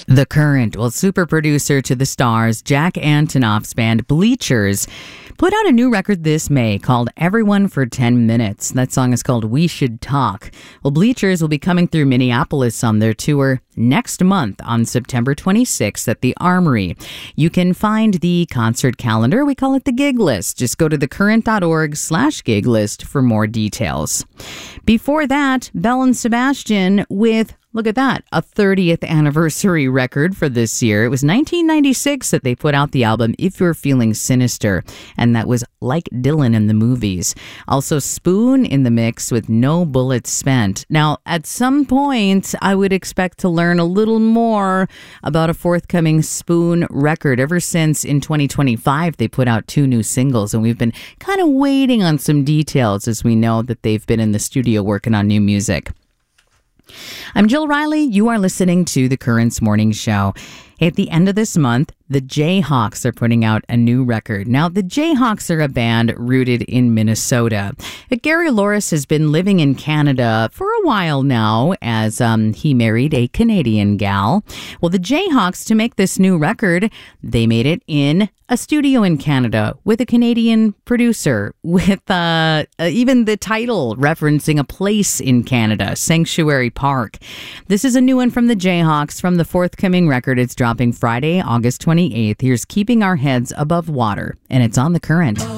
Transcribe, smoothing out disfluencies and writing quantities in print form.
The Current, well, super producer to the stars, Jack Antonoff's band Bleachers, put out a new record this May called Everyone for 10 Minutes. That song is called We Should Talk. Well, Bleachers will be coming through Minneapolis on their tour next month on September 26th at the Armory. You can find the concert calendar. We call it the gig list. Just go to thecurrent.org/gig list for more details. Before that, Belle and Sebastian with, look at that, a 30th anniversary record for this year. It was 1996 that they put out the album If You're Feeling Sinister, and that was Like Dylan in the Movies. Also Spoon in the mix with No Bullets Spent. Now, at some point, I would expect to learn a little more about a forthcoming Spoon record. Ever since in 2025, they put out 2 new singles, and we've been kind of waiting on some details as we know that they've been in the studio working on new music. I'm Jill Riley. You are listening to The Currents Morning Show. At the end of this month, the Jayhawks are putting out a new record. Now, the Jayhawks are a band rooted in Minnesota. Gary Loris has been living in Canada for a while now as he married a Canadian gal. Well, the Jayhawks, to make this new record, they made it in a studio in Canada with a Canadian producer, with even the title referencing a place in Canada, Sanctuary Park. This is a new one from the Jayhawks from the forthcoming record. It's dropping Friday, August 28th. Here's Keeping Our Heads Above Water, and it's on The Current.